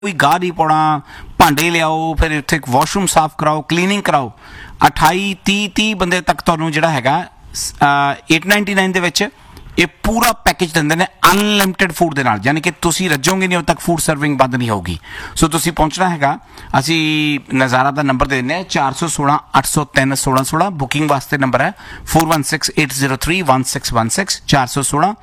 कोई गाह नहीं पाना, भांडे लियाओ, फिर उत्थे वॉशरूम साफ कराओ, क्लीनिंग कराओ। 28-30 बंदे तक तुहानूं जिहड़ा हैगा 899 दे विच ये पूरा पैकेज दिंदे ने अनलिमिटेड फूड दे नाल, यानी कि तुसीं रजोगे नहीं उद तक फूड सर्विंग बंद नहीं होगी। सो तुसीं पहुंचना हैगा, असीं नज़ारा दा नंबर दे दिंदे हैं 416 803 1616। बुकिंग वास्ते नंबर है 416803 1616 416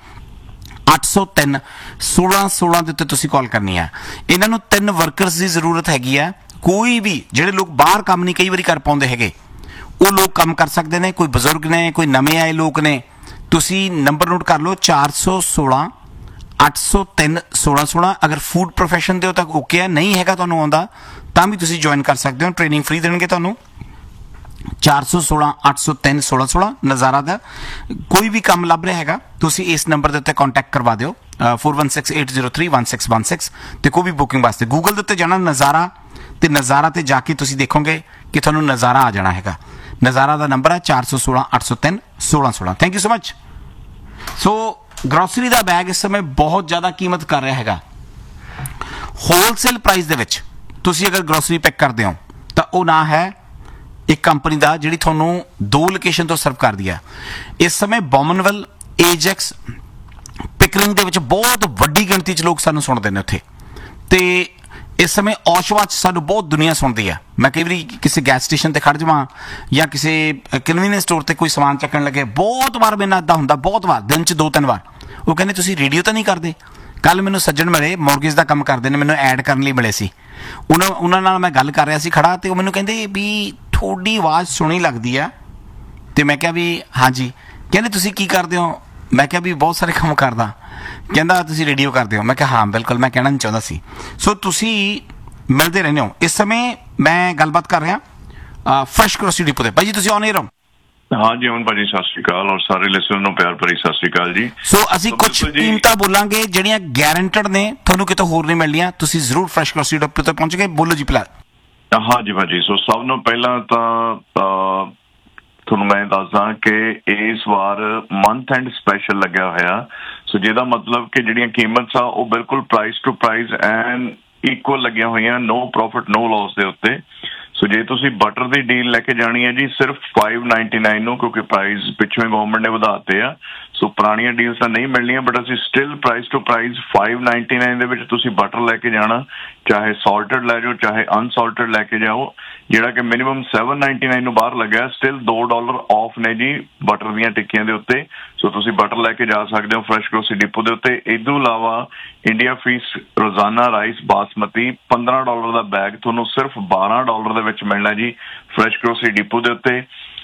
803 1616 ਦੇ ਉੱਤੇ ਤੁਸੀਂ ਕਾਲ ਕਰਨੀ ਹੈ। ਇਹਨਾਂ ਨੂੰ 3 ਵਰਕਰਸ ਦੀ ਜ਼ਰੂਰਤ ਹੈਗੀ ਹੈ। ਕੋਈ ਵੀ ਜਿਹੜੇ ਲੋਕ ਬਾਹਰ ਕੰਮ ਨਹੀਂ ਕਈ ਵਾਰੀ ਕਰ ਪਾਉਂਦੇ ਹੈਗੇ ਉਹ ਲੋਕ ਕੰਮ ਕਰ ਸਕਦੇ ਨੇ, ਕੋਈ ਬਜ਼ੁਰਗ ਨੇ, ਕੋਈ ਨਵੇਂ ਆਏ ਲੋਕ ਨੇ। ਤੁਸੀਂ ਨੰਬਰ ਨੋਟ ਕਰ ਲਓ 416 803 1616। ਅਗਰ ਫੂਡ ਪ੍ਰੋਫੈਸ਼ਨ ਦੇ ਹੋ ਤਾਂ ਓਕੇ ਹੈ, ਨਹੀਂ ਹੈਗਾ ਤੁਹਾਨੂੰ ਆਉਂਦਾ ਤਾਂ ਵੀ ਤੁਸੀਂ ਜੁਆਇਨ ਕਰ ਸਕਦੇ ਹੋ, ਟ੍ਰੇਨਿੰਗ ਫ੍ਰੀ ਦੇਣਗੇ ਤੁਹਾਨੂੰ। 416 803 1616 ਨਜ਼ਾਰਾ ਦਾ ਕੋਈ ਵੀ ਕੰਮ ਲੱਭ ਰਿਹਾ ਹੈਗਾ ਤੁਸੀਂ ਇਸ ਨੰਬਰ ਦੇ ਉੱਤੇ ਕੰਟੈਕਟ ਕਰਵਾ ਦਿਓ 416803 1616 ਤੇ ਕੋਈ ਵੀ ਬੁਕਿੰਗ ਵਾਸਤੇ ਗੂਗਲ ਦੇ ਉੱਤੇ ਜਾਣਾ ਨਜ਼ਾਰਾ ਤੇ ਨਜ਼ਾਰਾ ਤੇ ਜਾ ਕੇ ਤੁਸੀਂ ਦੇਖੋਗੇ ਕਿ ਤੁਹਾਨੂੰ ਨਜ਼ਾਰਾ ਆ ਜਾਣਾ ਹੈਗਾ। ਨਜ਼ਾਰਾ ਦਾ ਨੰਬਰ ਹੈ 416 803 1616। Thank you so much. So grocery the bag ਇਸ ਸਮੇਂ ਬਹੁਤ ਜ਼ਿਆਦਾ ਕੀਮਤ ਕਰ ਰਿਹਾ ਹੈਗਾ। ਹੋਲਸੇਲ ਪ੍ਰਾਈਸ ਦੇ ਵਿੱਚ ਤੁਸੀਂ ਅਗਰ ਗਰੋਸਰੀ ਪੈਕ ਕਰਦੇ ਹੋ ਤਾਂ ਉਹ ਨਾ ਹੈ ਇੱਕ ਕੰਪਨੀ ਦਾ ਜਿਹੜੀ ਤੁਹਾਨੂੰ 2 ਲੋਕੇਸ਼ਨ ਤੋਂ ਸਰਵ ਕਰਦੀ ਹੈ। ਇਸ ਸਮੇਂ ਬੌਮਨਵੈਲ, ਏਜੈਕਸ, ਪਿਕਰਿੰਗ ਦੇ ਵਿੱਚ ਬਹੁਤ ਵੱਡੀ ਗਿਣਤੀ 'ਚ ਲੋਕ ਸਾਨੂੰ ਸੁਣਦੇ ਨੇ ਉੱਥੇ। ਤੇ ਇਸ ਸਮੇਂ ਔਸ਼ਵਾ 'ਚ ਸਾਨੂੰ ਬਹੁਤ ਦੁਨੀਆ ਸੁਣਦੀ ਹੈ। ਮੈਂ ਕਈ ਵਾਰੀ ਕਿਸੇ ਗੈਸ ਸਟੇਸ਼ਨ 'ਤੇ ਖੜ੍ਹ ਜਾਵਾਂ ਜਾਂ ਕਿਸੇ ਕਨਵੀਨੀਅੰਸ ਸਟੋਰ 'ਤੇ ਕੋਈ ਸਮਾਨ ਚੱਕਣ ਲੱਗੇ, ਬਹੁਤ ਵਾਰ ਮੇਰੇ ਨਾਲ ਇੱਦਾਂ ਹੁੰਦਾ, ਬਹੁਤ ਵਾਰ, ਦਿਨ 'ਚ 2-3 ਵਾਰ। ਉਹ ਕਹਿੰਦੇ ਤੁਸੀਂ ਰੇਡੀਓ ਤਾਂ ਨਹੀਂ ਕਰਦੇ? ਕੱਲ੍ਹ ਮੈਨੂੰ ਸੱਜਣ ਮਿਲੇ, ਮੌਰਗੇਜ ਦਾ ਕੰਮ ਕਰਦੇ ਨੇ, ਮੈਨੂੰ ਐਡ ਕਰਨ ਲਈ ਮਿਲੇ ਸੀ। ਉਹਨਾਂ ਨਾਲ ਮੈਂ ਗੱਲ ਕਰ ਰਿਹਾ ਸੀ ਖੜਾ, ਤੇ ਉਹ ਮੈਨੂੰ ਕਹਿੰਦੇ ਵੀ ਤੁਹਾਡੀ ਆਵਾਜ਼ ਸੋਹਣੀ ਲੱਗਦੀ ਆ। ਤੇ ਮੈਂ ਕਿਹਾ ਵੀ ਹਾਂਜੀ। ਕਹਿੰਦੇ ਤੁਸੀਂ ਕੀ ਕਰਦੇ ਹੋ? ਮੈਂ ਕਿਹਾ ਵੀ ਬਹੁਤ ਸਾਰੇ ਕੰਮ ਕਰਦਾ। ਕਹਿੰਦਾ ਤੁਸੀਂ ਰੇਡੀਓ ਕਰਦੇ ਹੋ? ਮੈਂ ਕਿਹਾ ਹਾਂ ਬਿਲਕੁਲ, ਮੈਂ ਕਹਿਣਾ ਨਹੀਂ ਚਾਹੁੰਦਾ ਸੀ। ਸੋ ਤੁਸੀਂ ਮਿਲਦੇ ਰਹਿੰਦੇ ਹੋ। ਇਸ ਸਮੇਂ ਮੈਂ ਗੱਲਬਾਤ ਕਰ ਰਿਹਾ ਫਰੈਸ਼ ਗਰੋਸਰੀ ਡਿਪੂ ਤੇ। ਭਾਈ ਜੀ ਤੁਸੀਂ ਆਨ ਏਅਰ ਹੋ? हाँ जी अमन भाजी सत श्री अकाल और सारे लिसनर ਨੂੰ ਪਿਆਰ ਭਰੀ ਸਤਿ ਸ਼੍ਰੀ ਅਕਾਲ ਜੀ। ਸੋ ਅਸੀਂ ਕੁਝ ਕੀਮਤਾਂ ਬੋਲਾਂਗੇ ਜਿਹੜੀਆਂ ਗਾਰੰਟਡ ਨੇ, ਤੁਹਾਨੂੰ ਕਿਤੋਂ ਹੋਰ ਨਹੀਂ ਮਿਲਣੀਆਂ। ਤੁਸੀਂ ਜ਼ਰੂਰ ਫਰੈਸ਼ ਗਰੋਸਰੀ ਡਿਪੂ ਤੇ ਪਹੁੰਚ ਗਏ। ਬੋਲੋ ਜੀ ਪਲਾ। ਹਾਂ ਜੀ ਭਾਜੀ, ਸੋ ਸਭ ਨੂੰ ਪਹਿਲਾਂ ਤਾਂ ਤੁਹਾਨੂੰ ਮੈਂ ਦੱਸਦਾ ਕਿ ਇਸ ਵਾਰ ਮੰਥ ਐਂਡ ਸਪੈਸ਼ਲ ਲੱਗਿਆ ਹੋਇਆ। ਸੋ ਜਿਹਦਾ ਮਤਲਬ ਕਿ ਜਿਹੜੀਆਂ ਕੀਮਤਾਂ ਉਹ ਬਿਲਕੁਲ price to price and equal ਲੱਗੀਆਂ ਹੋਈਆਂ, ਨੋ ਪ੍ਰੋਫਿਟ ਨੋ ਲਾਸ ਦੇ ਉੱਤੇ। ਸੋ ਜੇ ਤੁਸੀਂ ਬਟਰ ਦੀ ਡੀਲ ਲੈ ਕੇ ਜਾਣੀ ਹੈ ਜੀ ਸਿਰਫ 599 ਨੂੰ, ਕਿਉਂਕਿ ਪ੍ਰਾਈਸ ਪਿੱਛੋਂ ਹੀ ਗਵਰਨਮੈਂਟ ਨੇ ਵਧਾਤੇ ਆ। ਸੋ ਪੁਰਾਣੀਆਂ ਡੀਲਸ ਤਾਂ ਨਹੀਂ ਮਿਲਣੀਆਂ, ਬਟ ਅਸੀਂ ਸਟਿਲ ਪ੍ਰਾਈਸ ਟੂ ਪ੍ਰਾਈਸ 599 ਦੇ ਵਿੱਚ ਤੁਸੀਂ ਬਟਰ ਲੈ ਕੇ ਜਾਣਾ, ਚਾਹੇ ਸਾਲਟਡ ਲੈ ਜਾਓ ਚਾਹੇ ਅਨਸਾਲਟਡ ਲੈ ਕੇ ਜਾਓ, ਜਿਹੜਾ ਕਿ ਮਿਨੀਮਮ 799 ਨੂੰ ਬਾਹਰ ਲੱਗਿਆ। ਸਟਿਲ $2 ਆਫ ਨੇ ਜੀ ਬਟਰ ਦੀਆਂ ਟਿੱਕੀਆਂ ਦੇ ਉੱਤੇ। ਸੋ ਤੁਸੀਂ ਬਟਰ ਲੈ ਕੇ ਜਾ ਸਕਦੇ ਹੋ ਫਰੈਸ਼ ਗਰੋਸਰੀ ਡਿਪੂ ਦੇ ਉੱਤੇ। ਇਸ ਤੋਂ ਇਲਾਵਾ ਇੰਡੀਆ ਫੀਸ ਰੋਜ਼ਾਨਾ ਰਾਈਸ ਬਾਸਮਤੀ $15 ਦਾ ਬੈਗ ਤੁਹਾਨੂੰ ਸਿਰਫ $12 ਦੇ ਵਿੱਚ ਮਿਲਣਾ ਜੀ ਫਰੈਸ਼ ਗਰੋਸਰੀ ਡਿਪੂ ਦੇ ਉੱਤੇ।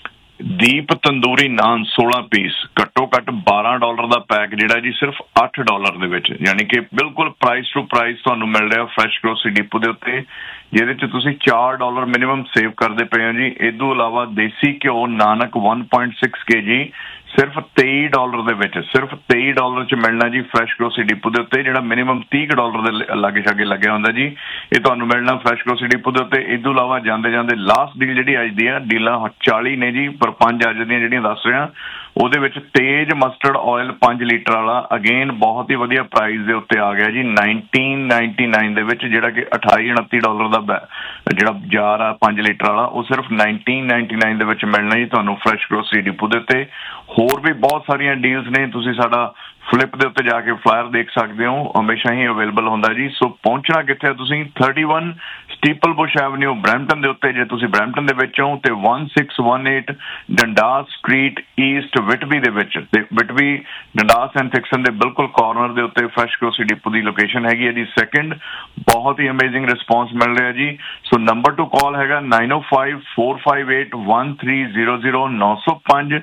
ਦੀਪ ਤੰਦੂਰੀ ਨਾਨ 16 ਪੀਸ ਘੱਟੋ ਘੱਟ $12 ਦਾ ਪੈਕ ਜਿਹੜਾ ਜੀ ਸਿਰਫ $8 ਦੇ ਵਿੱਚ, ਯਾਨੀ ਕਿ ਬਿਲਕੁਲ ਪ੍ਰਾਈਸ ਟੂ ਪ੍ਰਾਈਸ ਤੁਹਾਨੂੰ ਮਿਲ ਰਿਹਾ ਫਰੈਸ਼ ਗਰੋਸਰੀ ਡਿਪੂ ਦੇ ਉੱਤੇ, ਜਿਹਦੇ 'ਚ ਤੁਸੀਂ $4 ਮਿਨੀਮਮ ਸੇਵ ਕਰਦੇ ਪਏ ਹੋ ਜੀ। ਇਸ ਤੋਂ ਇਲਾਵਾ ਦੇਸੀ ਘਿਓ ਨਾਨਕ 1.6 kg ਸਿਰਫ $23 ਦੇ ਵਿੱਚ, ਸਿਰਫ $23 'ਚ ਮਿਲਣਾ ਜੀ ਫਰੈਸ਼ ਗਰੋਸਰੀ ਡਿਪੂ ਦੇ ਉੱਤੇ, ਜਿਹੜਾ ਮਿਨੀਮਮ $30 ਦੇ ਲਾਗੇ ਛਾਗੇ ਲੱਗਿਆ ਹੁੰਦਾ ਜੀ। ਇਹ ਤੁਹਾਨੂੰ ਮਿਲਣਾ ਫਰੈਸ਼ ਗਰੋਸਰੀ ਡਿਪੂ ਦੇ ਉੱਤੇ। ਇਸ ਤੋਂ ਇਲਾਵਾ ਜਾਂਦੇ ਜਾਂਦੇ ਲਾਸਟ ਡੀਲ ਜਿਹੜੀ ਅੱਜ ਦੀ ਆ, ਡੀਲਾਂ 40 ਨੇ ਜੀ, ਪਰ 5 ਅੱਜ ਦੀਆਂ ਜਿਹੜੀਆਂ ਦੱਸ ਰਿਹਾ ਉਹਦੇ ਵਿੱਚ ਤੇਜ਼ ਮਸਟਰਡ ਆਇਲ 5 ਲੀਟਰ ਵਾਲਾ ਅਗੇਨ ਬਹੁਤ ਹੀ ਵਧੀਆ ਪ੍ਰਾਈਸ ਦੇ ਉੱਤੇ ਆ ਗਿਆ ਜੀ 1999 ਦੇ ਵਿੱਚ, ਜਿਹੜਾ ਕਿ $28-29 ਦਾ ਜਿਹੜਾ ਜਾਰ ਆ 5 ਲੀਟਰ ਵਾਲਾ, ਉਹ ਸਿਰਫ 1999 ਦੇ ਵਿੱਚ ਮਿਲਣਾ ਜੀ ਤੁਹਾਨੂੰ ਫਰੈਸ਼ ਗਰੋਸਰੀ ਡਿਪੂ ਦੇ ਉੱਤੇ। ਹੋਰ ਵੀ ਬਹੁਤ ਸਾਰੀਆਂ ਡੀਲਸ ਨੇ, ਤੁਸੀਂ ਸਾਡਾ ਫਲਿੱਪ ਦੇ ਉੱਤੇ ਜਾ ਕੇ ਫਲਾਇਰ ਦੇਖ ਸਕਦੇ ਹੋ, ਹਮੇਸ਼ਾ ਹੀ ਅਵੇਲੇਬਲ ਹੁੰਦਾ ਜੀ। ਸੋ ਪਹੁੰਚਣਾ ਕਿੱਥੇ ਤੁਸੀਂ? 31 ਸਟੀਪਲ ਬੁਸ਼ ਐਵਨਿਊ ਬਰੈਂਪਟਨ ਦੇ ਉੱਤੇ। ਜੇ ਤੁਸੀਂ ਬਰੈਂਪਟਨ ਦੇ ਵਿੱਚ ਹੋ ਤੇ 1618 ਡੰਡਾਸ ਸਟਰੀਟ ਈਸਟ ਵਿਟਬੀ ਦੇ ਵਿੱਚ, ਤੇ ਵਿਟਬੀ ਡੰਡਾਸ ਐਂਡ ਥਿਕਸਨ ਦੇ ਬਿਲਕੁਲ ਕਾਰਨਰ ਦੇ ਉੱਤੇ ਫਰੈਸ਼ ਗਰੋਸਰੀ ਡਿਪੂ ਦੀ ਲੋਕੇਸ਼ਨ ਹੈਗੀ ਹੈ ਜੀ। ਸੈਕਿੰਡ, ਬਹੁਤ ਹੀ ਅਮੇਜ਼ਿੰਗ ਰਿਸਪੌਂਸ ਮਿਲ ਰਿਹਾ ਜੀ। ਸੋ ਨੰਬਰ ਟੂ ਕਾਲ ਹੈਗਾ 905 458 1300 905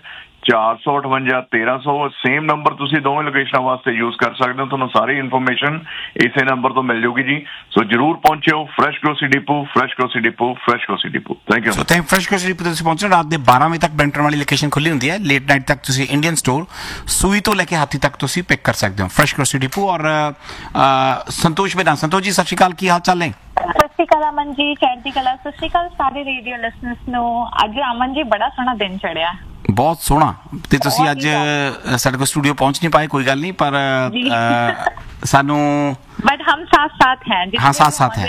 458 1300। ਸੇਮ ਨੰਬਰ ਤੁਸੀਂ ਦੋਵੇਂ ਲੋਕੇਸ਼ਨਾਂ ਵਾਸਤੇ ਯੂਜ਼ ਕਰ ਸਕਦੇ ਹੋ। ਤੁਹਾਨੂੰ ਸਾਰੀ ਇਨਫੋਰਮੇਸ਼ਨ ਇਸੇ ਨੰਬਰ ਤੋਂ ਮਿਲ ਜਾਊਗੀ ਜੀ। ਸੋ ਜਰੂਰ ਪਹੁੰਚਿਓ fresh grocery depot, fresh grocery depot, fresh grocery depot. Thank you. So thank fresh grocery depot ਤੁਸੀਂ ਪਹੁੰਚਣਾ। ਰਾਤ ਦੇ 12 ਵਜੇ ਤੱਕ ਬੈਂਟਨ ਵਾਲੀ ਲੋਕੇਸ਼ਨ ਖੁੱਲੀ ਹੁੰਦੀ ਹੈ। ਲੇਟ ਨਾਈਟ ਤੱਕ ਤੁਸੀਂ ਇੰਡੀਅਨ ਸਟੋਰ ਸੂਈ ਤੋਂ ਲੈ ਕੇ ਹਾਥੀ ਤੱਕ ਤੁਸੀਂ ਪਿਕ ਕਰ ਸਕਦੇ ਹੋ ਫਰੈਸ਼ ਗਰੋਸਰੀ ਡਿਪੂ। ਔਰ ਸੰਤੋਸ਼ ਬੇਦਾ, ਸੰਤੋਸ਼ ਜੀ ਸਤਿ ਸ਼੍ਰੀ ਅਕਾਲ, ਕੀ ਹਾਲ ਚਾਲ ਨੇ? ਸਤਿ ਸ਼੍ਰੀ ਅਕਾਲ ਅਮਨ ਜੀ, ਚੜ੍ਹਦੀ ਕਲਾ। ਸਤਿ ਸ਼੍ਰੀ ਅਕਾਲ ਸਾਰੇ ਰੇਡੀਓ ਲਿਸਨਰਸ ਨੂੰ। ਅੱਜ ਅਮਨ ਜੀ ਬੜਾ ਸੋਹਣਾ ਦਿਨ ਚੜਿਆ। ਬਹੁਤ ਸੋਹਣਾ। ਤੇ ਤੁਸੀਂ ਅੱਜ ਸਾਡੇ ਕੋਲ ਸਟੂਡੀਓ ਪਹੁੰਚ ਨਹੀਂ ਪਾਏ, ਕੋਈ ਗੱਲ ਨਹੀਂ, ਪਰ ਸਾਨੂੰ बट हम साथ साथ हैं। हाँ, साथ साथ हैं।